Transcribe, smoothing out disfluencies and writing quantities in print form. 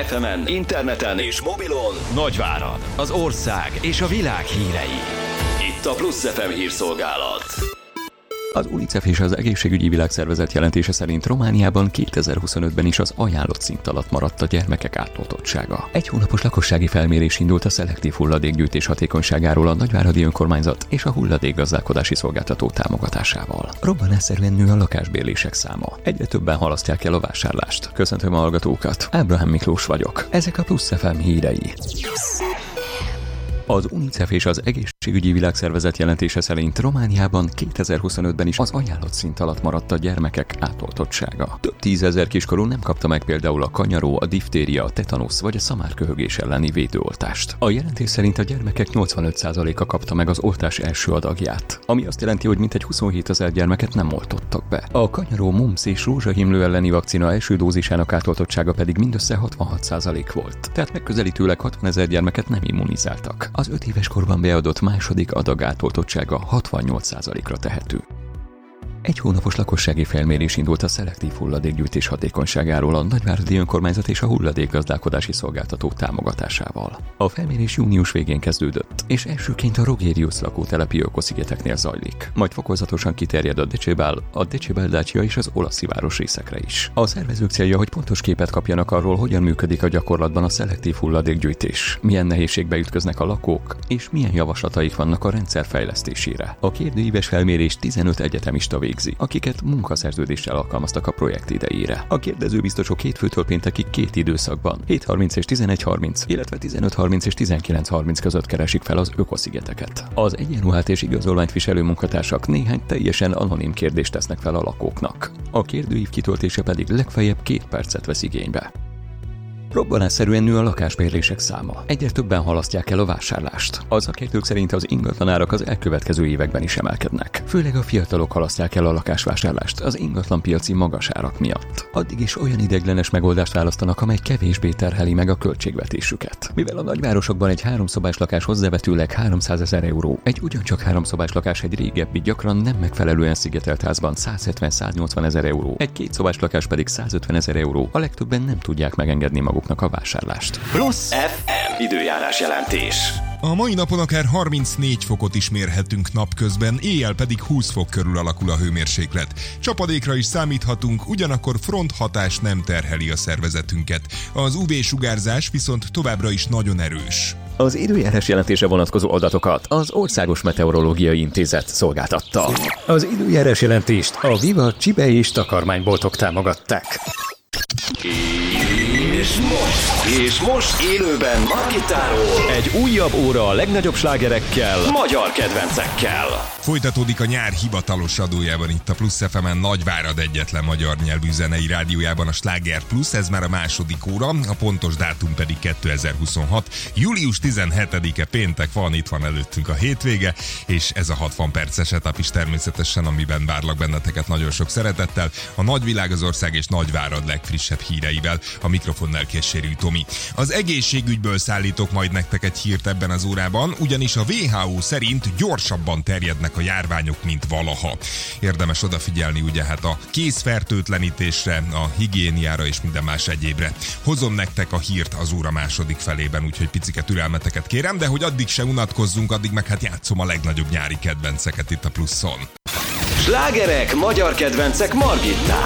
FM-en, interneten és mobilon Nagyvárad, az ország és a világ hírei. Itt a Plusz FM hírszolgálat. Az UNICEF és az Egészségügyi Világszervezet jelentése szerint Romániában 2025-ben is az ajánlott szint alatt maradt a gyermekek átoltottsága. Egy hónapos lakossági felmérés indult a szelektív hulladékgyűjtés hatékonyságáról a Nagyváradi Önkormányzat és a hulladékgazdálkodási szolgáltató támogatásával. Robbanásszerűen nő a lakásbérlések száma. Egyre többen halasztják el a vásárlást. Köszöntöm a hallgatókat, Ábrahám Miklós vagyok. Ezek a Plusz FM hírei. Az UNICEF és az Egészségügyi Világszervezet jelentése szerint Romániában 2025-ben is az ajánlott szint alatt maradt a gyermekek átoltottsága. Több tízezer kiskorú nem kapta meg például a kanyaró, a diftéria, a tetanusz vagy a szamárköhögés elleni védőoltást. A jelentés szerint a gyermekek 85%-a kapta meg az oltás első adagját, ami azt jelenti, hogy mintegy 27 000 gyermeket nem oltottak be. A kanyaró, mumps és rózsahimlő elleni vakcina első dózisának átoltottsága pedig mindössze 66% volt. Tehát megközelítőleg 60 000 gyermeket nem immunizáltak. Az 5 éves korban beadott második adag átoltottsága 68%-ra tehető. Egy hónapos lakossági felmérés indult a szelektív hulladékgyűjtés hatékonyságáról a Nagyváradi Önkormányzat és a hulladékgazdálkodási szolgáltató támogatásával. A felmérés június végén kezdődött, és elsőként a Rogérius lakótelepi ökoszigeteknél zajlik, majd fokozatosan kiterjed a Decibel-Dacia és az Olasziváros részekre is. A szervezők célja, hogy pontos képet kapjanak arról, hogyan működik a gyakorlatban a szelektív hulladékgyűjtés, milyen nehézségbe ütköznek a lakók, és milyen javaslataik vannak a rendszer fejlesztésére. A kérdőíves felmérés 15 egyetemista végzi, akiket munkaszerződéssel alkalmaztak a projekt idejére. A kérdezőbiztosok hétfőtől péntekig két időszakban, 7:30 és 11:30, illetve 15:30 és 19:30 között keresik fel az ökoszigeteket. Az egyenruhát és igazolványt viselő munkatársak néhány teljesen anonim kérdést tesznek fel a lakóknak. A kérdőív kitöltése pedig legfeljebb 2 percet vesz igénybe. Robbanásszerűen nő a lakásbérlések száma. Egyre többen halasztják el a vásárlást. A szakértők szerint az ingatlanárak az elkövetkező években is emelkednek. Főleg a fiatalok halasztják el a lakásvásárlást az ingatlanpiaci magas árak miatt. Addig is olyan ideiglenes megoldást választanak, amely kevésbé terheli meg a költségvetésüket. Mivel a nagyvárosokban egy 3 szobás lakás hozzávetőleg 300 000 euró, egy ugyancsak 3 szobás lakás egy régebbi, gyakran nem megfelelően szigetelt házban 170-180 000 euró, egy 2 szobás lakás pedig 150 000 euró, a legtöbben nem tudják megengedni maguknak a vásárlást. Plusz FM időjárás jelentés. A mai napon akár 34 fokot is mérhetünk napközben, éjjel pedig 20 fok körül alakul a hőmérséklet. Csapadékra is számíthatunk, ugyanakkor fronthatás nem terheli a szervezetünket. Az UV-sugárzás viszont továbbra is nagyon erős. Az időjárás jelentése vonatkozó adatokat az Országos Meteorológiai Intézet szolgáltatta. Az időjárás jelentést a Viva Csibe és takarmányboltok támogatták. És most élőben Margittáról egy újabb óra a legnagyobb slágerekkel, magyar kedvencekkel. Folytatódik a nyár hivatalos adójában itt a Plusz FM-en, Nagyvárad egyetlen magyar nyelvű zenei rádiójában a Sláger Plusz, ez már a második óra, a pontos dátum pedig 2026. Július 17-e péntek van, itt van előttünk a hétvége, és ez a 60 perces etap is természetesen, amiben várlak benneteket nagyon sok szeretettel, a nagyvilág, az ország és Nagyvárad legfrissebb híreivel, a mikrofonnál Késérű Tomi. Az egészségügyből szállítok majd nektek egy hírt ebben az órában, ugyanis a WHO szerint gyorsabban terjednek a járványok, mint valaha. Érdemes odafigyelni ugye hát a kézfertőtlenítésre, a higiéniára és minden más egyébre. Hozom nektek a hírt az óra második felében, úgyhogy picike türelmeteket kérem, de hogy addig se unatkozzunk, addig meg hát játszom a legnagyobb nyári kedvenceket itt a Pluszon. Slágerek, magyar kedvencek Margittán.